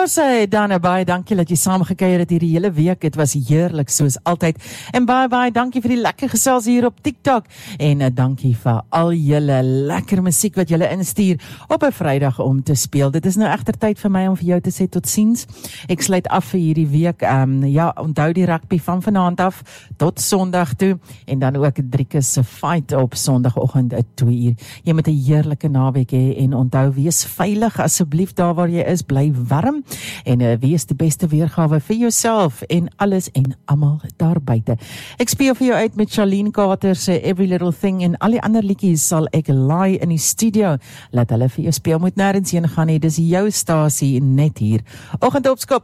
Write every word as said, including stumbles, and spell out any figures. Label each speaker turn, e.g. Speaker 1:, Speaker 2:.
Speaker 1: sê dan baie dankie dat jy saamgekyer het hierdie hele week. Dit was heerlik soos altyd. En baie baie dankie vir die lekker gesels hier op TikTok. En uh, dankie vir al julle lekker musiek wat julle instuur op 'n Vrydag om te speel. Dit is nou egter tyd vir my om vir jou te sê totsiens. Ek sluit af vir hierdie week. Um, ja, onthou die rugby van vanaand af tot Sondag toe. En dan ook Driekus se fight op Sondagoggend at twee uur. Jy moet 'n heerlike naweek hê en onthou, wees veilig asseblief daar waar jy is, bly warm en uh, wees die beste weergawe vir jouself en alles en almal daar buite. Ek speel vir jou uit met Charlene Carter se Every Little Thing en al die ander liedjies sal ek laai in die studio. Laat hulle vir jou speel, moet nêrens heen gaan nie, dis jou stasie net hier. Oggendopskop